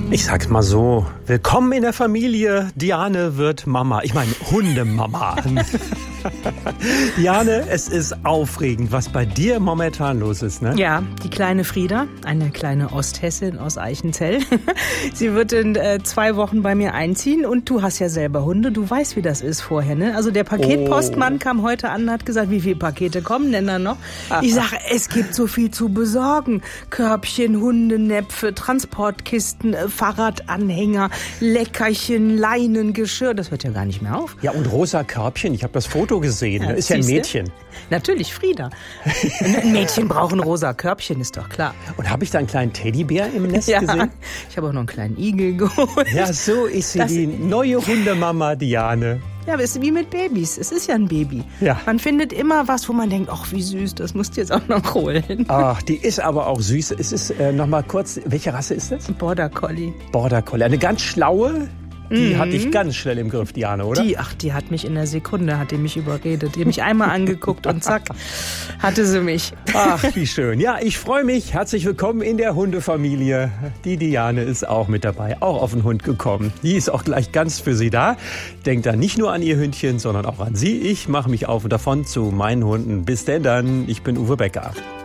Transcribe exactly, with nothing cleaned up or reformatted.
Ich sag's mal so, willkommen in der Familie. Diane wird Mama. Ich meine Hundemama. Diane, es ist aufregend, was bei dir momentan los ist, ne? Ja, die kleine Frieda, eine kleine Osthessin aus Eichenzell. Sie wird in äh, zwei Wochen bei mir einziehen und du hast ja selber Hunde, du weißt, wie das ist vorher, ne? Also der Paketpostmann oh. kam heute an und hat gesagt, wie viele Pakete kommen denn da noch? Ich sage, es gibt so viel zu besorgen. Körbchen, Hundenäpfe, Transportkisten, äh, Fahrradanhänger, Leckerchen, Leinen, Geschirr, das hört ja gar nicht mehr auf. Ja, und rosa Körbchen, ich habe das Foto gesehen, ja, ist ja ein Mädchen. Natürlich, Frieda. Ein Mädchen braucht ein rosa Körbchen, ist doch klar. Und habe ich da einen kleinen Teddybär im Nest ja, gesehen? Ich habe auch noch einen kleinen Igel geholt. Ja, so ist sie, das die neue Hundemama Diane. Ja, aber es ist wie mit Babys. Es ist ja ein Baby. Ja. Man findet immer was, wo man denkt, ach, wie süß, das musst du jetzt auch noch holen. Ach, die ist aber auch süß. Es ist äh, noch mal kurz, welche Rasse ist das? Border Collie. Border Collie, eine ganz schlaue. Die mhm. hatte ich ganz schnell im Griff, Diane, oder? Die, ach, die hat mich in der Sekunde, hat die mich überredet. Die hat mich einmal angeguckt und zack, hatte sie mich. Ach, wie schön. Ja, ich freue mich. Herzlich willkommen in der Hundefamilie. Die Diane ist auch mit dabei, auch auf den Hund gekommen. Die ist auch gleich ganz für Sie da. Denkt da nicht nur an Ihr Hündchen, sondern auch an Sie. Ich mache mich auf und davon zu meinen Hunden. Bis denn dann, ich bin Uwe Becker.